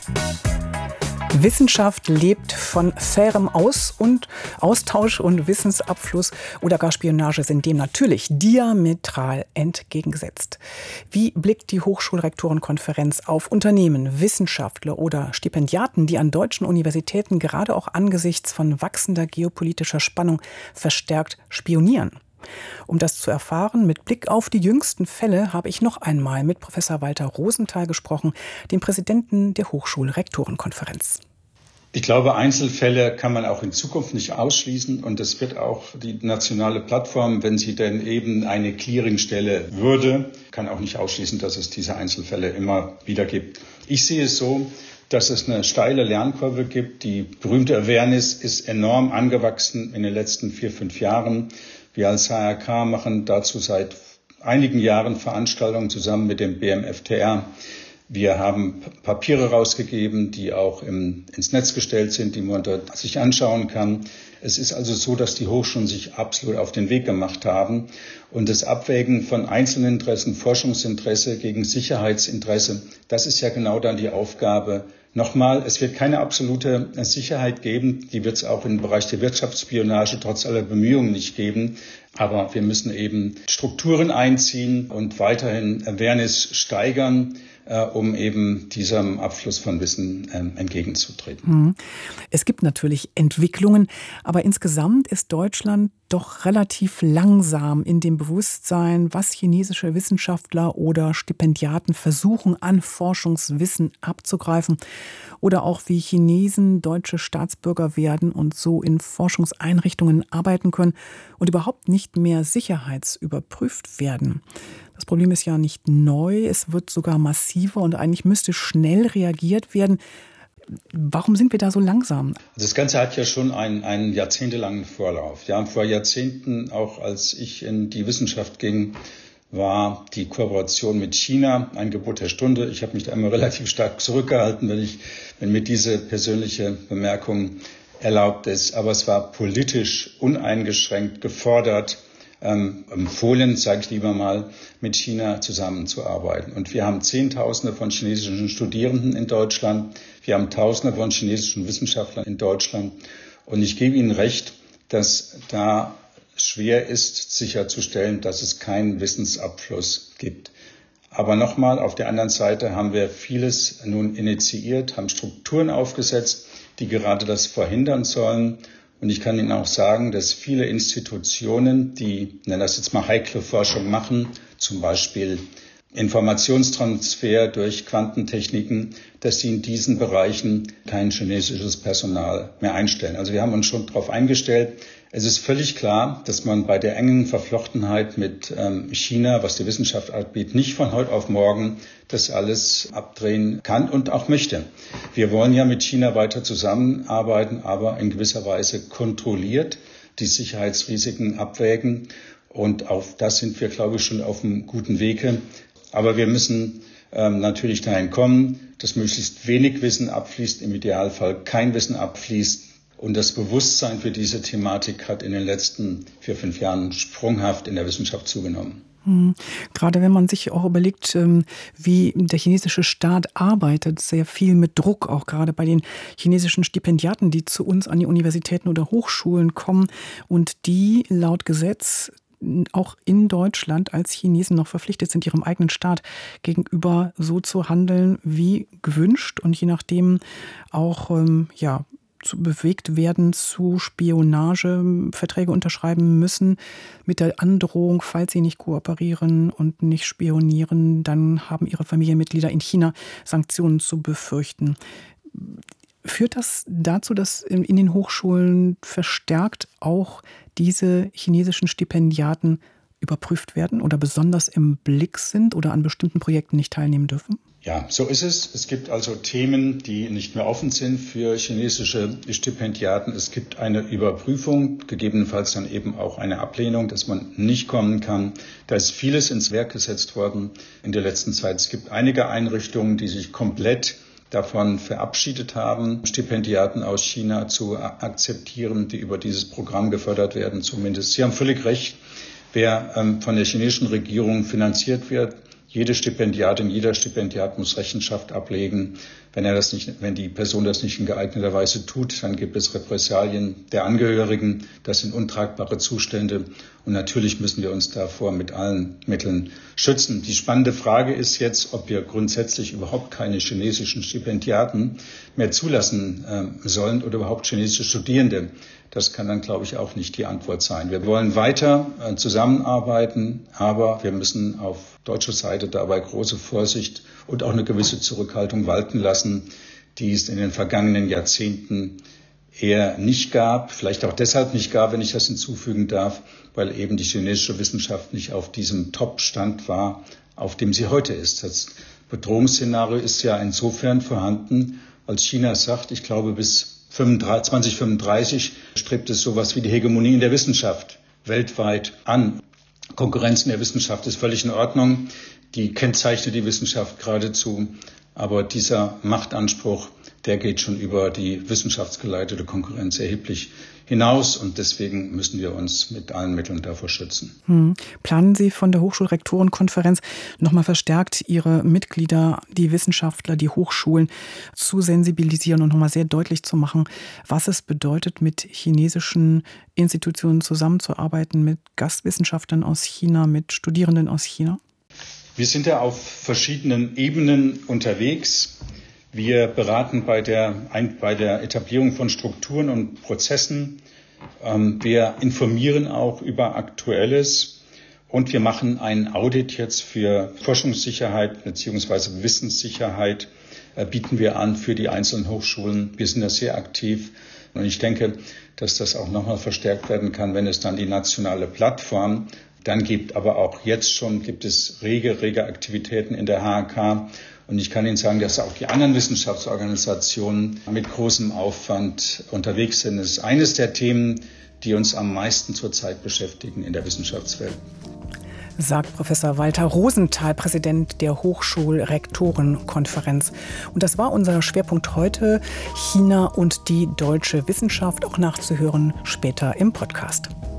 Wissenschaft lebt von fairem Austausch und Wissensabfluss oder gar Spionage sind dem natürlich diametral entgegengesetzt. Wie blickt die Hochschulrektorenkonferenz auf Unternehmen, Wissenschaftler oder Stipendiaten, die an deutschen Universitäten gerade auch angesichts von wachsender geopolitischer Spannung verstärkt spionieren? Um das zu erfahren, mit Blick auf die jüngsten Fälle, habe ich noch einmal mit Professor Walter Rosenthal gesprochen, dem Präsidenten der Hochschulrektorenkonferenz. Ich glaube, Einzelfälle kann man auch in Zukunft nicht ausschließen und das wird auch die nationale Plattform, wenn sie denn eben eine Clearingstelle würde, kann auch nicht ausschließen, dass es diese Einzelfälle immer wieder gibt. Ich sehe es so, dass es eine steile Lernkurve gibt. Die berühmte Awareness ist enorm angewachsen in den letzten 4-5 Jahren. Wir als HRK machen dazu seit einigen Jahren Veranstaltungen zusammen mit dem BMFTR. Wir haben Papiere rausgegeben, die auch ins Netz gestellt sind, die man dort sich anschauen kann. Es ist also so, dass die Hochschulen sich absolut auf den Weg gemacht haben. Und das Abwägen von Einzelinteressen, Forschungsinteresse gegen Sicherheitsinteresse, das ist ja genau dann die Aufgabe. Nochmal, es wird keine absolute Sicherheit geben. Die wird es auch im Bereich der Wirtschaftsspionage trotz aller Bemühungen nicht geben. Aber wir müssen eben Strukturen einziehen und weiterhin Awareness steigern, um eben diesem Abfluss von Wissen entgegenzutreten. Es gibt natürlich Entwicklungen, aber insgesamt ist Deutschland doch relativ langsam in dem Bewusstsein, was chinesische Wissenschaftler oder Stipendiaten versuchen, an Forschungswissen abzugreifen oder auch wie Chinesen deutsche Staatsbürger werden und so in Forschungseinrichtungen arbeiten können und überhaupt nicht mehr sicherheitsüberprüft werden. Das Problem ist ja nicht neu, es wird sogar massiver und eigentlich müsste schnell reagiert werden. Warum sind wir da so langsam? Das Ganze hat ja schon einen jahrzehntelangen Vorlauf. Ja, vor Jahrzehnten, auch als ich in die Wissenschaft ging, war die Kooperation mit China ein Gebot der Stunde. Ich habe mich da immer relativ stark zurückgehalten, wenn mir diese persönliche Bemerkung erlaubt ist. Aber es war politisch uneingeschränkt gefordert, empfohlen, sage ich lieber mal, mit China zusammenzuarbeiten. Und wir haben Zehntausende von chinesischen Studierenden in Deutschland. Wir haben Tausende von chinesischen Wissenschaftlern in Deutschland. Und ich gebe Ihnen recht, dass da schwer ist, sicherzustellen, dass es keinen Wissensabfluss gibt. Aber nochmal, auf der anderen Seite haben wir vieles nun initiiert, haben Strukturen aufgesetzt, die gerade das verhindern sollen. Und ich kann Ihnen auch sagen, dass viele Institutionen, die, nennen das jetzt mal heikle Forschung machen, zum Beispiel Informationstransfer durch Quantentechniken, dass sie in diesen Bereichen kein chinesisches Personal mehr einstellen. Also wir haben uns schon darauf eingestellt. Es ist völlig klar, dass man bei der engen Verflochtenheit mit China, was die Wissenschaft anbietet, nicht von heute auf morgen das alles abdrehen kann und auch möchte. Wir wollen ja mit China weiter zusammenarbeiten, aber in gewisser Weise kontrolliert die Sicherheitsrisiken abwägen. Und auf das sind wir, glaube ich, schon auf einem guten Wege. Aber wir müssen natürlich dahin kommen, dass möglichst wenig Wissen abfließt, im Idealfall kein Wissen abfließt. Und das Bewusstsein für diese Thematik hat in den letzten 4-5 Jahren sprunghaft in der Wissenschaft zugenommen. Gerade wenn man sich auch überlegt, wie der chinesische Staat arbeitet, sehr viel mit Druck, auch gerade bei den chinesischen Stipendiaten, die zu uns an die Universitäten oder Hochschulen kommen und die laut Gesetz auch in Deutschland als Chinesen noch verpflichtet sind, ihrem eigenen Staat gegenüber so zu handeln wie gewünscht und je nachdem auch zu bewegt werden, zu Spionageverträge unterschreiben müssen mit der Androhung, falls sie nicht kooperieren und nicht spionieren, dann haben ihre Familienmitglieder in China Sanktionen zu befürchten. Führt das dazu, dass in den Hochschulen verstärkt auch diese chinesischen Stipendiaten überprüft werden oder besonders im Blick sind oder an bestimmten Projekten nicht teilnehmen dürfen? Ja, so ist es. Es gibt also Themen, die nicht mehr offen sind für chinesische Stipendiaten. Es gibt eine Überprüfung, gegebenenfalls dann eben auch eine Ablehnung, dass man nicht kommen kann. Da ist vieles ins Werk gesetzt worden in der letzten Zeit. Es gibt einige Einrichtungen, die sich komplett davon verabschiedet haben, Stipendiaten aus China zu akzeptieren, die über dieses Programm gefördert werden zumindest. Sie haben völlig recht, wer von der chinesischen Regierung finanziert wird, Jede Stipendiatin, jeder Stipendiat muss Rechenschaft ablegen. Wenn die Person das nicht in geeigneter Weise tut, dann gibt es Repressalien der Angehörigen. Das sind untragbare Zustände. Und natürlich müssen wir uns davor mit allen Mitteln schützen. Die spannende Frage ist jetzt, ob wir grundsätzlich überhaupt keine chinesischen Stipendiaten mehr zulassen sollen oder überhaupt chinesische Studierende. Das kann dann, glaube ich, auch nicht die Antwort sein. Wir wollen weiter zusammenarbeiten, aber wir müssen auf deutscher Seite dabei große Vorsicht und auch eine gewisse Zurückhaltung walten lassen, die es in den vergangenen Jahrzehnten eher nicht gab. Vielleicht auch deshalb nicht gab, wenn ich das hinzufügen darf, weil eben die chinesische Wissenschaft nicht auf diesem Top-Stand war, auf dem sie heute ist. Das Bedrohungsszenario ist ja insofern vorhanden, als China sagt, ich glaube, bis 2035 strebt es sowas wie die Hegemonie in der Wissenschaft weltweit an. Konkurrenz in der Wissenschaft ist völlig in Ordnung. Die kennzeichnet die Wissenschaft geradezu. Aber dieser Machtanspruch, der geht schon über die wissenschaftsgeleitete Konkurrenz erheblich hinaus. Und deswegen müssen wir uns mit allen Mitteln davor schützen. Planen Sie von der Hochschulrektorenkonferenz nochmal verstärkt Ihre Mitglieder, die Wissenschaftler, die Hochschulen zu sensibilisieren und nochmal sehr deutlich zu machen, was es bedeutet, mit chinesischen Institutionen zusammenzuarbeiten, mit Gastwissenschaftlern aus China, mit Studierenden aus China? Wir sind ja auf verschiedenen Ebenen unterwegs. Wir beraten bei der Etablierung von Strukturen und Prozessen. Wir informieren auch über Aktuelles und wir machen ein Audit jetzt für Forschungssicherheit bzw. Wissenssicherheit, bieten wir an für die einzelnen Hochschulen. Wir sind da sehr aktiv und ich denke, dass das auch nochmal verstärkt werden kann, wenn es dann die nationale Plattform dann gibt. Aber auch jetzt schon gibt es rege Aktivitäten in der HAK. Und ich kann Ihnen sagen, dass auch die anderen Wissenschaftsorganisationen mit großem Aufwand unterwegs sind. Das ist eines der Themen, die uns am meisten zurzeit beschäftigen in der Wissenschaftswelt. Sagt Professor Walter Rosenthal, Präsident der Hochschulrektorenkonferenz. Und das war unser Schwerpunkt heute, China und die deutsche Wissenschaft, auch nachzuhören später im Podcast.